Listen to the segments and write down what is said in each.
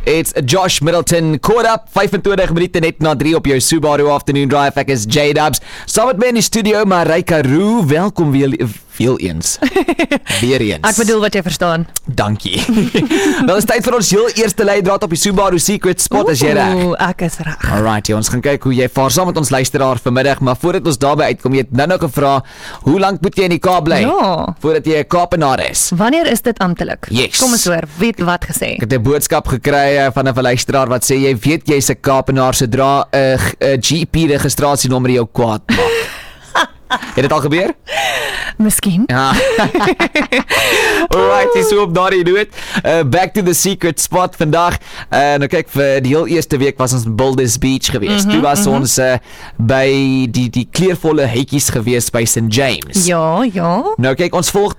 It's Josh Middleton, caught up 25 minute net na 3 op jou Subaru Afternoon Drive. Ek is J-Dubs, saam met my in die studio, Marika Roo. Welkom weer eens. Weer eens. Ek bedoel wat jy verstaan. Dankie. Wel, is tyd vir ons heel eerste leidraad op die Subaru Secret Spot, as jy reg. Ek is reg. Alright, ons gaan kyk hoe jy vaar saam met ons luisteraar vanmiddag, maar voordat ons daarby uitkom, jy het nou gevra, hoe lank moet jy in die Kaap bly? Ja. Voordat jy 'n Kaapenaar is. Wanneer is dit amptelik? Yes. Kom eens hoor, weet wat gesê. Ek het 'n boodskap gekry van 'n luisteraar wat sê, jy weet jy's 'n Kaapenaar sodra 'n GP registrasienommer jou kwaad maak. Het dit al gebeur? Miskien. Ja. Alright, so op daardie noot, back to the Secret Spot vandag. Nou kyk, vir die heel eerste week was ons in Boulders Beach geweest. Toe was ons by die kleurvolle hekkies geweest by St. James. Ja. Nou kyk, ons volg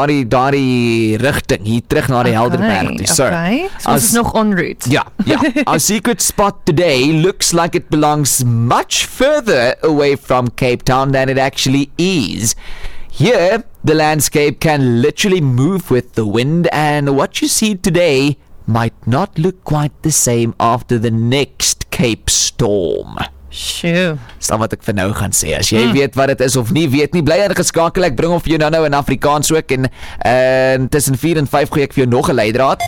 daardie rigting hier terug na die Helderberg toe. So, so ons is nog en route. Ja. Our secret spot today looks like it belongs much further away from Cape Town than it actually is. Here, the landscape can literally move with the wind, and what you see today might not look quite the same after the next Cape storm. Sjoe. Dis wat ek vir nou gaan sê. As jy weet wat dit is of nie weet nie, bly ingeskakel. Ek bring hom vir jou nou in Afrikaans ook, en tussen 4 en 5 gooi ek vir jou nog 'n leidraad.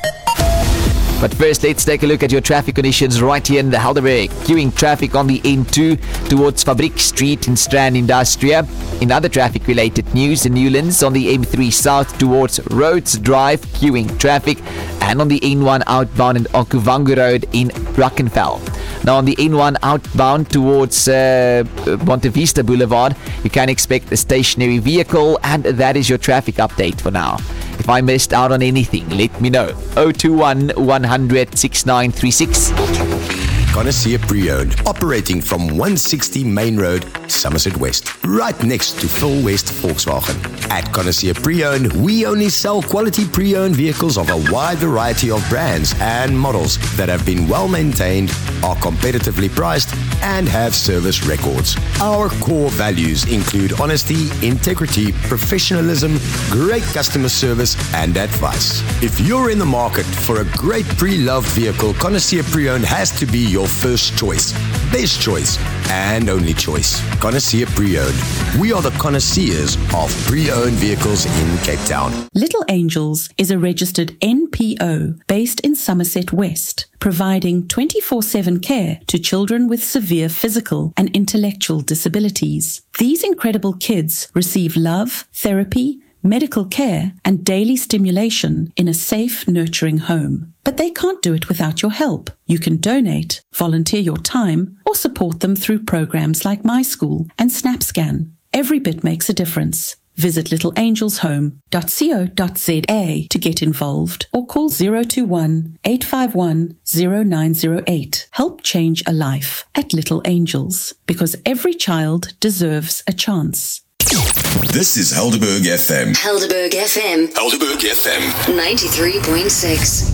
But first, let's take a look at your traffic conditions right here in the Helderberg. Queuing traffic on the N2 towards Fabriek Street in Strand Industria. In other traffic-related news, in Newlands on the M3 South towards Rhodes Drive, queuing traffic. And on the N1 outbound in Okuvangu Road in Brackenfell. Now on the N1 outbound towards Montevista Boulevard, you can expect a stationary vehicle, and that is your traffic update for now. If I missed out on anything, let me know. 021 100 6936. Connoisseur Pre-Owned, operating from 160 Main Road, Somerset West, right next to Phil West Volkswagen. At Connoisseur Pre-Owned, we only sell quality pre-owned vehicles of a wide variety of brands and models that have been well maintained, are competitively priced, and have service records. Our core values include honesty, integrity, professionalism, great customer service, and advice. If you're in the market for a great pre-loved vehicle, Connoisseur Pre-Owned has to be your first choice, best choice, and only choice. Connoisseur Pre-Owned. We are the connoisseurs of pre-owned vehicles in Cape Town. Little Angels is a registered NPO based in Somerset West, providing 24/7 care to children with severe physical and intellectual disabilities. These incredible kids receive love, therapy, medical care, and daily stimulation in a safe, nurturing home. But they can't do it without your help. You can donate, volunteer your time, or support them through programs like My School and SnapScan. Every bit makes a difference. Visit littleangelshome.co.za to get involved, or call 021 851 0908. Help change a life at Little Angels, because every child deserves a chance. This is Helderberg FM. Helderberg FM. Helderberg FM. 93.6.